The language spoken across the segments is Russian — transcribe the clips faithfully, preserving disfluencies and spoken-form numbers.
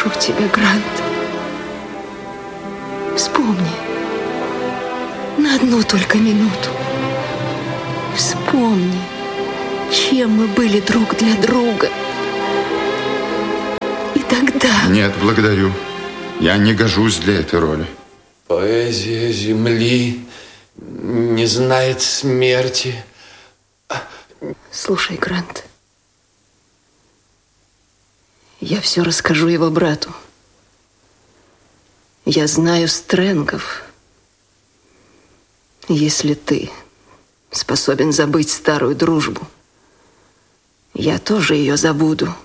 прошу тебя, Грант, вспомни на одну только минуту. Вспомни, чем мы были друг для друга. И тогда... Нет, благодарю. Я не гожусь для этой роли. Поэзия земли не знает смерти. Слушай, Грант, я все расскажу его брату. Я знаю Стрэнгов. Если ты способен забыть старую дружбу, я тоже ее забуду.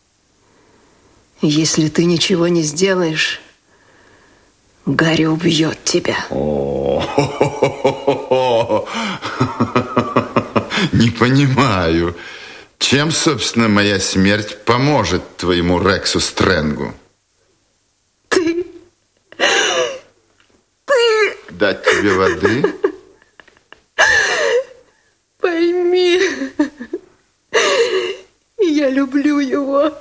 Если ты ничего не сделаешь, Гарри убьет тебя. Не понимаю, чем, собственно, моя смерть поможет твоему Рексу Стрэнгу? Ты... Ты... Дать тебе воды? Пойми, я люблю его.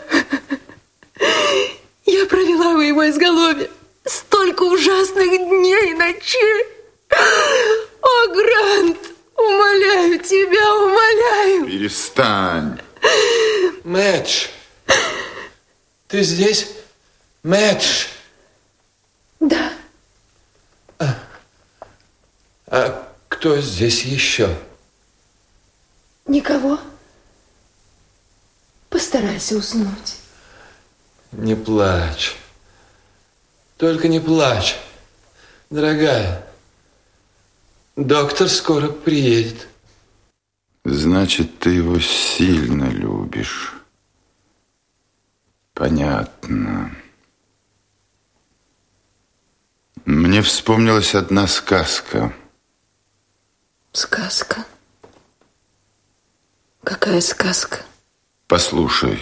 Я провела в его изголовье столько ужасных дней и ночей. О, Грант, умоляю тебя, умоляю. Перестань. Мэдж, ты здесь? Мэдж. Да. А, а кто здесь еще? Никого. Постарайся уснуть. Не плачь. Только не плачь, дорогая. Доктор скоро приедет. Значит, ты его сильно любишь. Понятно. Мне вспомнилась одна сказка. Сказка? Какая сказка? Послушай.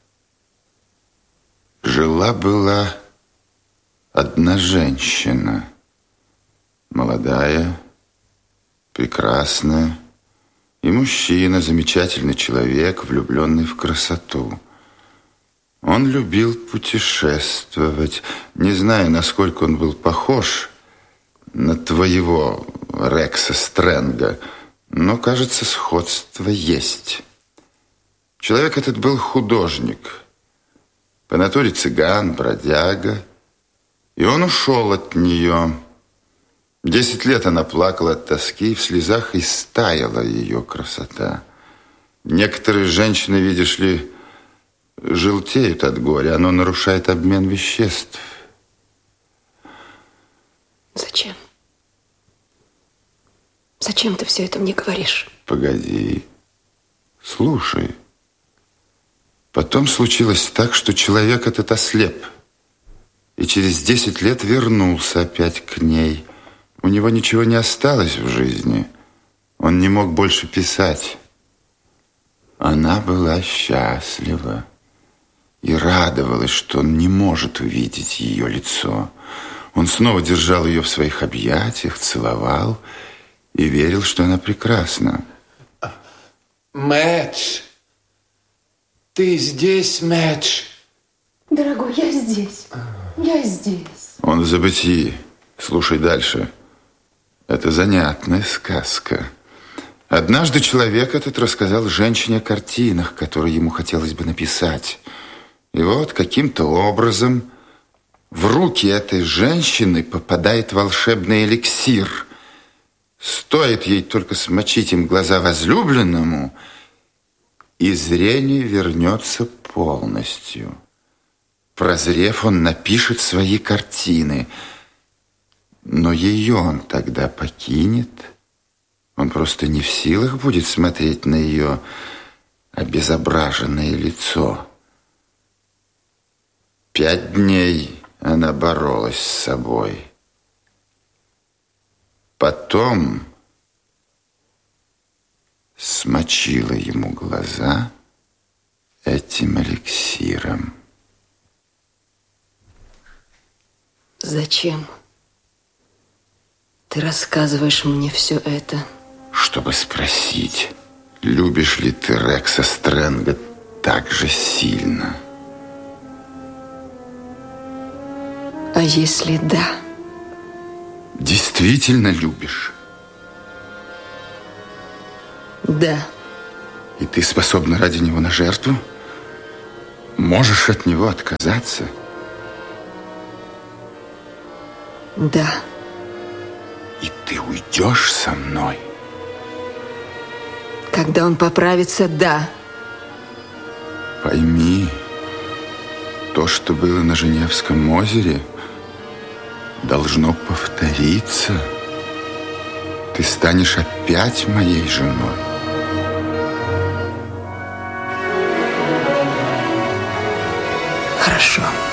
Жила-была одна женщина. Молодая, прекрасная. И мужчина, замечательный человек, влюбленный в красоту. Он любил путешествовать. Не знаю, насколько он был похож на твоего Рекса Стрэнга, но, кажется, сходство есть. Человек этот был художник. По натуре цыган, бродяга. И он ушел от нее. Десять лет она плакала от тоски, и в слезах истаяла ее красота. Некоторые женщины, видишь ли, желтеют от горя. Оно нарушает обмен веществ. Зачем? Зачем ты все это мне говоришь? Погоди. Слушай. Потом случилось так, что человек этот ослеп. И через десять лет вернулся опять к ней. У него ничего не осталось в жизни. Он не мог больше писать. Она была счастлива и радовалась, что он не может увидеть ее лицо. Он снова держал ее в своих объятиях, целовал и верил, что она прекрасна. Мэдж, ты здесь, Мэдж? Дорогой, я здесь. Я здесь. Он в забытии. Слушай дальше. Это занятная сказка. Однажды человек этот рассказал женщине о картинах, которые ему хотелось бы написать. И вот каким-то образом в руки этой женщины попадает волшебный эликсир. Стоит ей только смочить им глаза возлюбленному, и зрение вернется полностью. Прозрев, он напишет свои картины. Но ее он тогда покинет. Он просто не в силах будет смотреть на ее обезображенное лицо. Пять дней она боролась с собой. Потом смочила ему глаза этим эликсиром. Зачем ты рассказываешь мне все это? Чтобы спросить, любишь ли ты Рекса Стрэнга так же сильно? если да? Действительно любишь? Да. И ты способна ради него на жертву? Можешь от него отказаться? Да. И ты уйдешь со мной? Когда он поправится, да. Пойми, то, что было на Женевском озере, должно повториться. Ты станешь опять моей женой. Хорошо.